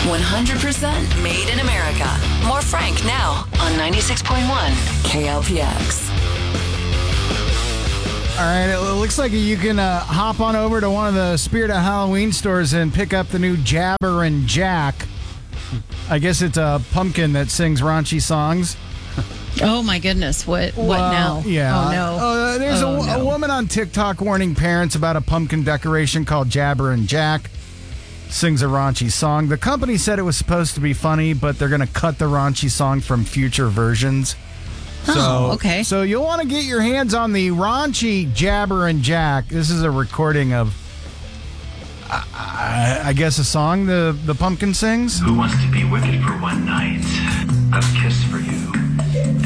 100% made in America. More Frank now on 96.1 KLPX. All right, it looks like you can hop on over to one of the Spirit of Halloween stores and pick up the new Jabber and Jack. I guess it's a pumpkin that sings raunchy songs. Oh my goodness! What now? Yeah. Oh no. There's a woman on TikTok warning parents about a pumpkin decoration called Jabber and Jack. Sings a raunchy song. The company said it was supposed to be funny, but they're going to cut the raunchy song from future versions. Okay. So you'll want to get your hands on the raunchy Jabber and Jack. This is a recording of, I guess, a song the pumpkin sings. Who wants to be wicked for one night? A